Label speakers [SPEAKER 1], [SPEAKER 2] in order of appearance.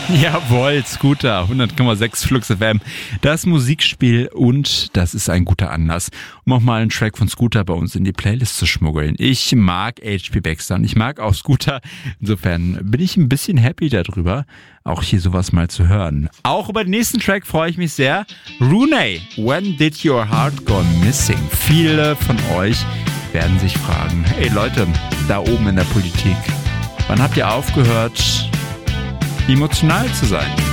[SPEAKER 1] Jawohl, Scooter, 100,6 Flux FM. Das Musikspiel und das ist ein guter Anlass, um auch mal einen Track von Scooter bei uns in die Playlist zu schmuggeln. Ich mag H.P. Baxter und ich mag auch Scooter. Insofern bin ich ein bisschen happy darüber, auch hier sowas mal zu hören. Auch über den nächsten Track freue ich mich sehr. Rooney, When Did Your Heart Go Missing? Viele von euch werden sich fragen, hey Leute, da oben in der Politik, wann habt ihr aufgehört, emotional zu sein?